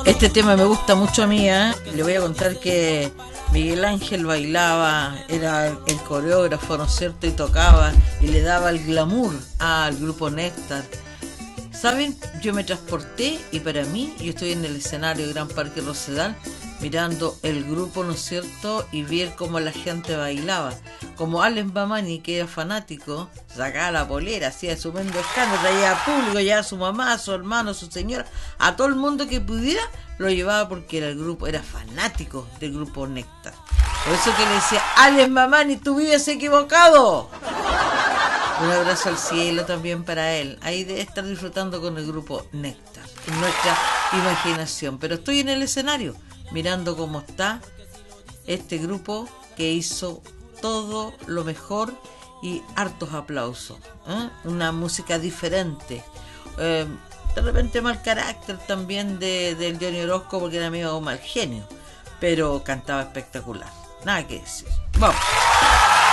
Este tema me gusta mucho a mí, ¿eh? Le voy a contar que Miguel Ángel bailaba, era el coreógrafo, ¿no es cierto? Y tocaba y le daba el glamour al grupo Néctar. ¿Saben? Yo me transporté y para mí, yo estoy en el escenario Gran Parque Rosedal mirando el grupo, ¿no es cierto? Y ver cómo la gente bailaba. Como Alex Mamani, que era fanático, sacaba la polera, hacía su tremendo escándalo, traía a público, ya a su mamá, a su hermano, a su señora, a todo el mundo que pudiera, lo llevaba porque era el grupo, era fanático del grupo Néctar. Por eso que le decía, Alex Mamani, tú vives equivocado. Un abrazo al cielo también para él. Ahí debe estar disfrutando con el grupo Néctar, en nuestra imaginación. Pero estoy en el escenario, mirando cómo está este grupo que hizo todo lo mejor y hartos aplausos. Una música diferente. De repente mal carácter también del Johnny Orozco porque era medio mal genio. Pero cantaba espectacular. Nada que decir. Vamos.